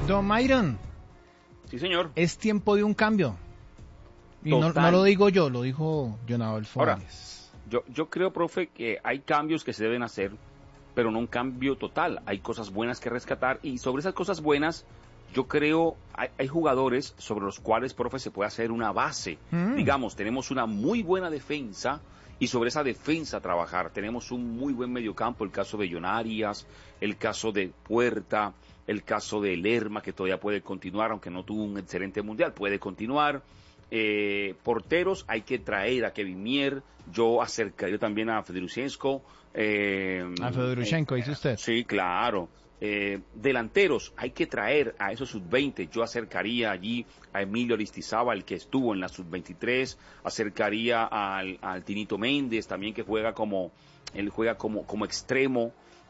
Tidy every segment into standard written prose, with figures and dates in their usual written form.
Don Myron. Sí, señor. Es tiempo de un cambio. Y no lo digo yo, lo dijo John Adolfo Arias. Yo creo, profe, que hay cambios que se deben hacer, pero no un cambio total. Hay cosas buenas que rescatar y sobre esas cosas buenas, yo creo, hay jugadores sobre los cuales, profe, se puede hacer una base. Digamos, tenemos una muy buena defensa y sobre esa defensa trabajar. Tenemos un muy buen mediocampo, el caso de John Arias, el caso de Puerta, el caso de Lerma, que todavía puede continuar, aunque no tuvo un excelente mundial, puede continuar. Porteros, hay que traer a Kevin Mier, yo acercaría también a Fedorushenko. A Fedorushenko, dice usted. Sí, claro. Delanteros, hay que traer a esos sub-20, yo acercaría allí a Emilio Aristizábal, que estuvo en la sub-23, acercaría al Tinito Méndez, también que juega como extremo,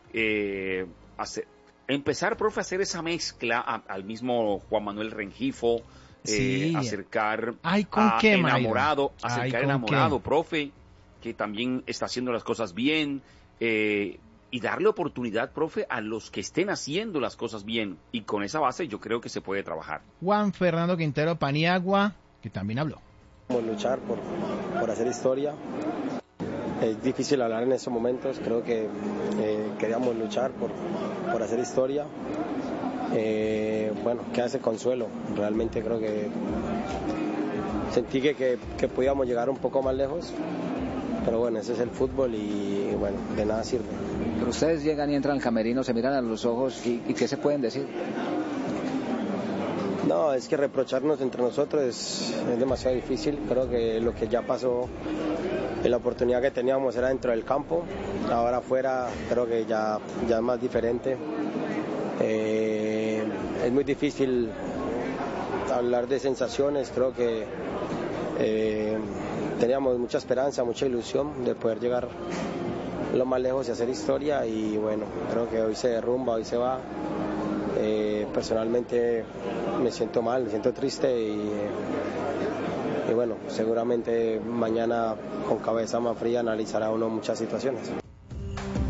empezar, profe, a hacer esa mezcla al mismo Juan Manuel Rengifo, sí. Acercar Enamorado, profe, que también está haciendo las cosas bien, y darle oportunidad, profe, a los que estén haciendo las cosas bien, y con esa base yo creo que se puede trabajar. Juan Fernando Quintero Paniagua, que también habló. Vamos a luchar por hacer historia. Es difícil hablar en estos momentos, creo que queríamos luchar por hacer historia. Bueno, queda ese consuelo, realmente creo que sentí que podíamos llegar un poco más lejos, pero bueno, ese es el fútbol y bueno, de nada sirve. Pero ustedes llegan y entran al camerino, se miran a los ojos y ¿qué se pueden decir? No, es que reprocharnos entre nosotros es demasiado difícil. Creo que lo que ya pasó, la oportunidad que teníamos era dentro del campo, ahora afuera creo que ya es más diferente. Es muy difícil hablar de sensaciones, creo que teníamos mucha esperanza, mucha ilusión de poder llegar lo más lejos y hacer historia, y bueno, creo que hoy se derrumba, hoy se va. Personalmente me siento mal, me siento triste y bueno, seguramente mañana con cabeza más fría analizará uno muchas situaciones.